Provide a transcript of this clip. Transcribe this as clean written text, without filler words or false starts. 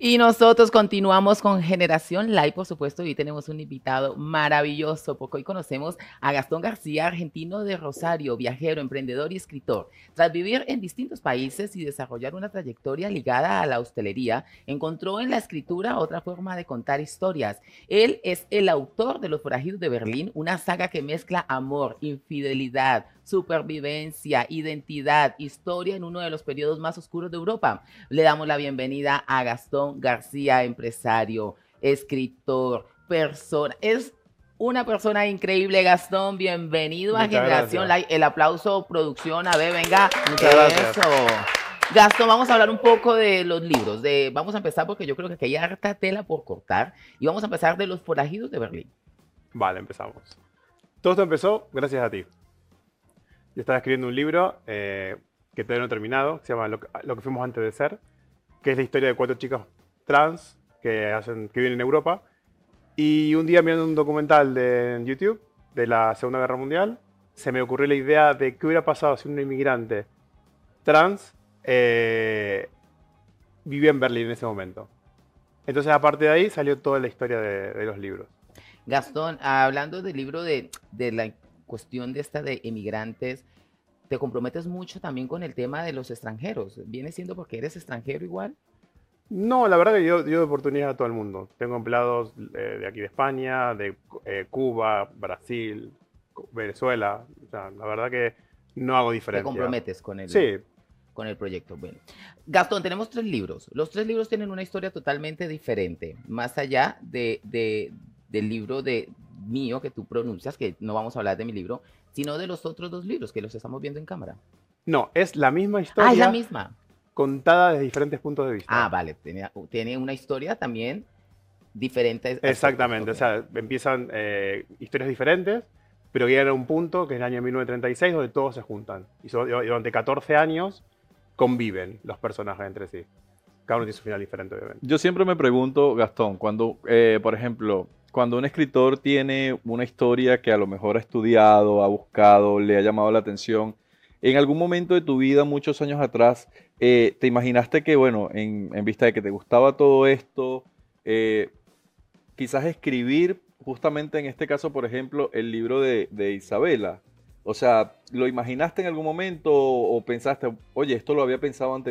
Y nosotros continuamos con Generación Live, por supuesto, y hoy tenemos un invitado maravilloso, porque hoy conocemos a Gastón García, argentino de Rosario, viajero, emprendedor y escritor. Tras vivir en distintos países y desarrollar una trayectoria ligada a la hostelería, encontró en la escritura otra forma de contar historias. Él es el autor de Los Forajidos de Berlín, una saga que mezcla amor, infidelidad, supervivencia, identidad, historia en uno de los periodos más oscuros de Europa. Le damos la bienvenida a Gastón García, empresario, escritor, persona. Es una persona increíble, Gastón. Bienvenido a Muchas Generación gracias. Live. El aplauso, producción. A ver, venga. Muchas gracias. Eso. Gastón, vamos a hablar un poco de los libros. Vamos a empezar porque yo creo que aquí hay harta tela por cortar. Y vamos a empezar de Los Forajidos de Berlín. Vale, empezamos. Todo esto empezó gracias a ti. Yo estaba escribiendo un libro que todavía no he terminado, que se llama Lo que fuimos antes de ser, que es la historia de 4 chicos trans que viven en Europa. Y un día mirando un documental en YouTube de la Segunda Guerra Mundial, se me ocurrió la idea de qué hubiera pasado si un inmigrante trans vivía en Berlín en ese momento. Entonces, a partir de ahí salió toda la historia de los libros. Gastón, hablando del libro de la cuestión de esta de emigrantes, te comprometes mucho también con el tema de los extranjeros. ¿Viene siendo porque eres extranjero igual? No, la verdad que yo doy oportunidad a todo el mundo. Tengo empleados de aquí de España, de Cuba, Brasil, Venezuela. O sea, la verdad que no hago Te diferencia. comprometes Sí, con el proyecto. Bueno, Gastón, tenemos 3 libros. Los 3 libros tienen una historia totalmente diferente, más allá del libro de mío que tú pronuncias, que no vamos a hablar de mi libro, sino de los otros 2 libros que los estamos viendo en cámara. no, es la misma Ah, es la historia misma. contada desde diferentes puntos de Ah, vista. vale, tiene una historia también diferentes aspectos. Exactamente, o Ok. sea, empiezan historias diferentes, pero llegan a un punto, que es el año 1936, donde todos se juntan. Y durante 14 años conviven los personajes entre sí. Cada uno tiene su final diferente, obviamente. Yo siempre me pregunto, Gastón, cuando, por ejemplo, cuando un escritor tiene una historia que a lo mejor ha estudiado, ha buscado, le ha llamado la atención, en algún momento de tu vida, muchos años atrás, te imaginaste que, bueno, en vista de que te gustaba todo esto, eh, quizás escribir, justamente en este caso, por ejemplo, el libro de Isabela. O sea, ¿lo imaginaste en algún momento o pensaste, oye, esto lo había pensado antes?